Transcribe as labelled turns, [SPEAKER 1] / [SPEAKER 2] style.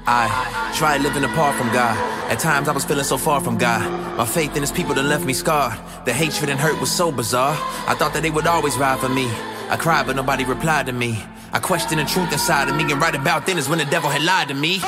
[SPEAKER 1] I tried living apart from God. At times I was feeling so far from God. My faith in his people that left me scarred. The hatred and hurt was so bizarre. I thought that they would always ride for me. I cried but nobody replied to me. I questioned the truth inside of me, and right about then is when the devil had lied to me.